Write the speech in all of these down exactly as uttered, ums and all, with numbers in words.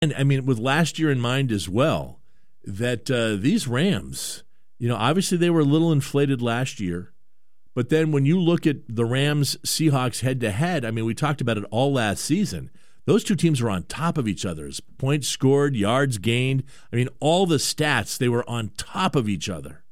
And I mean, with last year in mind as well, that uh, these Rams, you know, obviously they were a little inflated last year. But then when you look at the Rams-Seahawks head-to-head, I mean, we talked about it all last season. Those two teams were on top of each other. Points scored, yards gained. I mean, all the stats, they were on top of each other.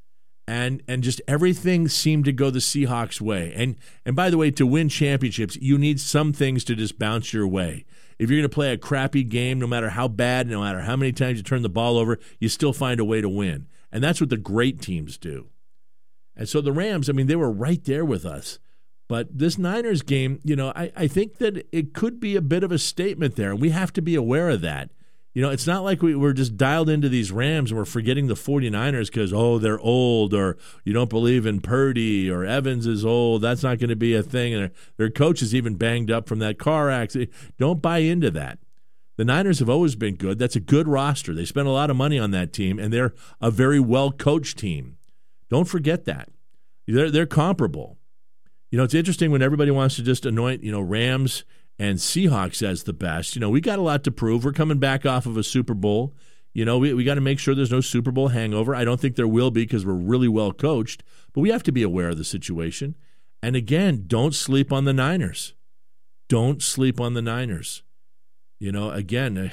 And and just everything seemed to go the Seahawks' way. And and by the way, to win championships, you need some things to just bounce your way. If you're going to play a crappy game, no matter how bad, no matter how many times you turn the ball over, you still find a way to win. And that's what the great teams do. And so the Rams, I mean, they were right there with us. But this Niners game, you know, I, I think that it could be a bit of a statement there, and we have to be aware of that. You know, it's not like we, we're just dialed into these Rams and we're forgetting the 49ers because, oh, they're old, or you don't believe in Purdy, or Evans is old. That's not going to be a thing. And their, their coach is even banged up from that car accident. Don't buy into that. The Niners have always been good. That's a good roster. They spent a lot of money on that team, and they're a very well-coached team. Don't forget that. They're, they're comparable. You know, it's interesting when everybody wants to just anoint, you know, Rams and Seahawks as the best. You know, we got a lot to prove. We're coming back off of a Super Bowl. You know, we, we got to make sure there's no Super Bowl hangover. I don't think there will be because we're really well coached, but we have to be aware of the situation. And again, don't sleep on the Niners. Don't sleep on the Niners. You know, again,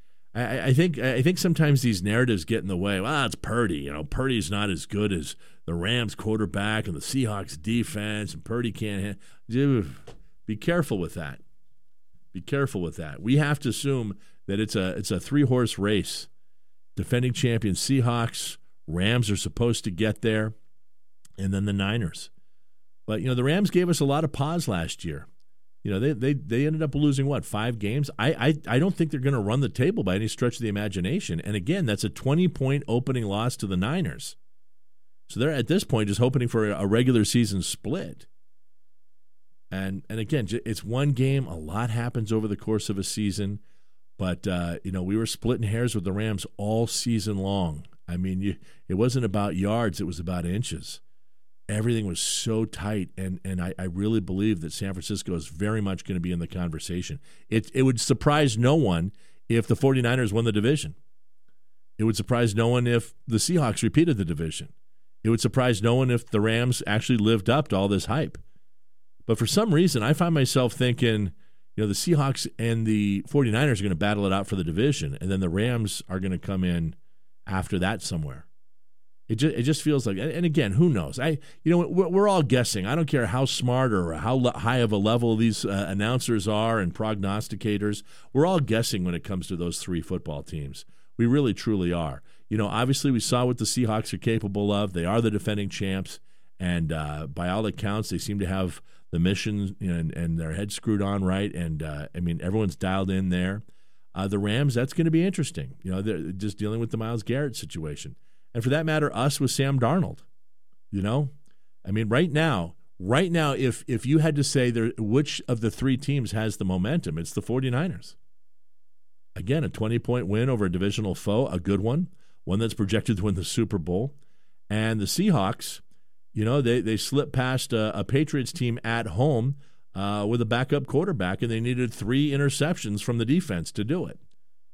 I, I think I think sometimes these narratives get in the way. Well, it's Purdy. You know, Purdy's not as good as the Rams quarterback and the Seahawks defense, and Purdy can't. Dude, be careful with that. Be careful with that. We have to assume that it's a it's a three-horse race. Defending champion Seahawks, Rams are supposed to get there, and then the Niners. But, you know, the Rams gave us a lot of pause last year. You know, they they they ended up losing, what, five games? I I, I don't think they're going to run the table by any stretch of the imagination. And, again, that's a twenty-point opening loss to the Niners. So they're, at this point, just hoping for a regular season split. And, and again, it's one game. A lot happens over the course of a season. But, uh, you know, we were splitting hairs with the Rams all season long. I mean, you, it wasn't about yards. It was about inches. Everything was so tight, and, and I, I really believe that San Francisco is very much going to be in the conversation. It it would surprise no one if the 49ers won the division. It would surprise no one if the Seahawks repeated the division. It would surprise no one if the Rams actually lived up to all this hype. But for some reason, I find myself thinking, you know, the Seahawks and the 49ers are going to battle it out for the division, and then the Rams are going to come in after that somewhere. It just, it just feels like, and again, who knows? I, you know, we're, we're all guessing. I don't care how smart or how high of a level these uh, announcers are and prognosticators. We're all guessing when it comes to those three football teams. We really, truly are. You know, obviously we saw what the Seahawks are capable of. They are the defending champs, and uh, by all accounts, they seem to have the mission and, and their head screwed on right. And, uh, I mean, everyone's dialed in there. Uh, the Rams, that's going to be interesting. You know, they're just dealing with the Myles Garrett situation. And for that matter, us with Sam Darnold, you know? I mean, right now, right now, if if you had to say there, which of the three teams has the momentum, it's the 49ers. Again, a twenty-point win over a divisional foe, a good one, one that's projected to win the Super Bowl. And the Seahawks, you know, they, they slipped past a, a Patriots team at home uh, with a backup quarterback, and they needed three interceptions from the defense to do it.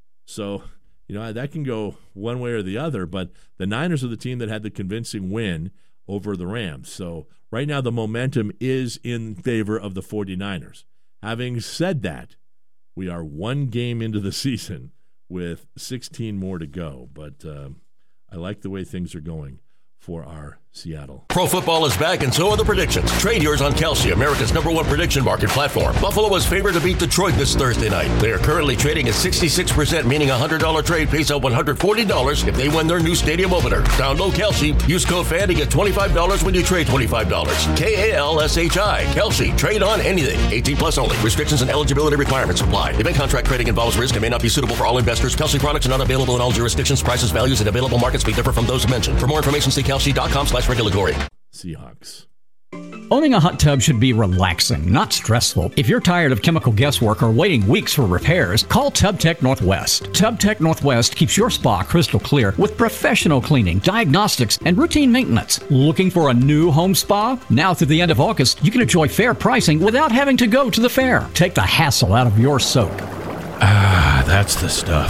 So, you know, that can go one way or the other, but the Niners are the team that had the convincing win over the Rams. So right now the momentum is in favor of the 49ers. Having said that, we are one game into the season with sixteen more to go, but uh, I like the way things are going for our Seattle. Pro football is back, and so are the predictions. Trade yours on Kelsey, America's number one prediction market platform. Buffalo was favored to beat Detroit this Thursday night. They are currently trading at sixty-six percent, meaning a one hundred dollars trade pays out one hundred forty dollars if they win their new stadium opener. Download Kelsey. Use code FAN to get twenty-five dollars when you trade twenty-five dollars. K A L S H I. Kelsey. Trade on anything. eighteen plus only. Restrictions and eligibility requirements apply. Event contract trading involves risk and may not be suitable for all investors. Kelsey products are not available in all jurisdictions. Prices, values, and available markets may differ from those mentioned. For more information, see kelsey.com slash regulatory. Seahawks. Owning a hot tub should be relaxing, not stressful. If you're tired of chemical guesswork or waiting weeks for repairs, call TubTech Northwest. TubTech Northwest keeps your spa crystal clear with professional cleaning, diagnostics, and routine maintenance. Looking for a new home spa? Now through the end of August, you can enjoy fair pricing without having to go to the fair. Take the hassle out of your soak. Ah, that's the stuff.